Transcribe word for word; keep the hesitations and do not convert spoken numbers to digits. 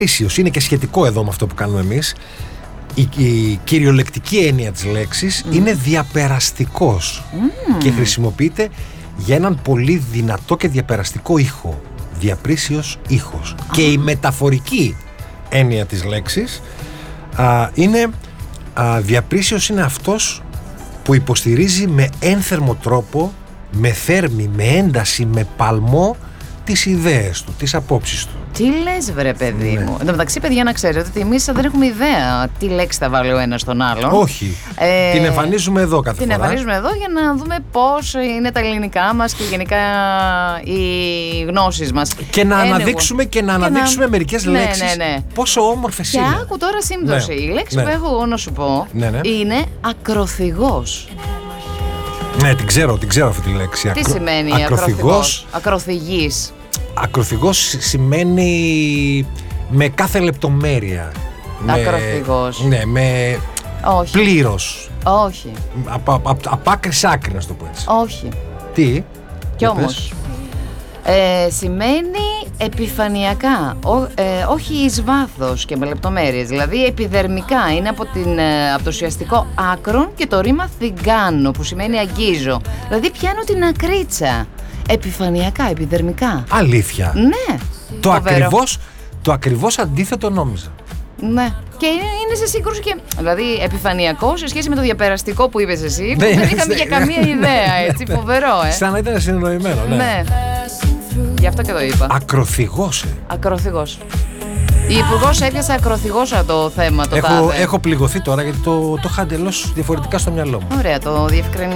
Είναι και σχετικό εδώ με αυτό που κάνουμε εμείς. Η, η κυριολεκτική έννοια της λέξης mm. είναι διαπεραστικός mm. και χρησιμοποιείται για έναν πολύ δυνατό και διαπεραστικό ήχο. Διαπρίσιος ήχος. Ah. Και η μεταφορική έννοια της λέξης α, είναι α, διαπρίσιος είναι αυτός που υποστηρίζει με ένθερμο τρόπο, με θέρμη, με ένταση, με παλμό τις ιδέες του, τις απόψεις του. Τι λες βρε παιδί ναι. μου. Εν τω μεταξύ, παιδιά, να ξέρετε ότι εμείς δεν έχουμε ιδέα τι λέξη θα βάλει ο ένας στον άλλον. Όχι. Ε, την εμφανίζουμε εδώ κάθε την φορά. Την εμφανίζουμε εδώ για να δούμε πώς είναι τα ελληνικά μας και γενικά οι γνώσεις μας. Και να anyway. αναδείξουμε και να αναδείξουμε να... μερικές ναι, λέξεις. Ναι, ναι. Πόσο όμορφες είναι. Και άκου τώρα σύμπτωση. Ναι. Η λέξη ναι. που έχω εγώ να σου πω ναι, ναι. είναι ακροθυγός. Ναι, την ξέρω, την ξέρω αυτή τη λέξη. Τι Ακρο... σημαίνει ακροθυγός? Ακροθυγής. Ακροθυγός σημαίνει με κάθε λεπτομέρεια. Ακροθυγός. Ναι, με όχι. Πλήρως. Όχι. Από απ, απ, απ, άκρη σ' άκρη, να το πω έτσι. Όχι. Τι? Κι όμως. Ε, σημαίνει επιφανειακά, Ό, ε, όχι εις βάθος και με λεπτομέρειες. Δηλαδή επιδερμικά, είναι από, την, ε, από το ουσιαστικό άκρον και το ρήμα θυγκάνω που σημαίνει αγγίζω. Δηλαδή πιάνω την ακρίτσα. Επιφανειακά, επιδερμικά. Αλήθεια? Ναι. Το ακριβώς, το ακριβώς αντίθετο νόμιζα. Ναι. Και είναι σε σύγκρουση και. Δηλαδή, επιφανειακό σε σχέση με το διαπεραστικό που είπες εσύ, που δεν είχαμε για καμία ιδέα, έτσι. Φοβερό, ε. Σαν να ήταν συνεννοημένο, ναι. Ναι. Γι' αυτό και το είπα. Ακροθυγός, ε. Ακροθυγός. Η υπουργός έπιασε ακροθυγόσα το θέμα, το έχω, τάδε. Έχω πληγωθεί τώρα γιατί το, το είχα εντελώς διαφορετικά στο μυαλό μου. Ωραία, το διευκρινίζω.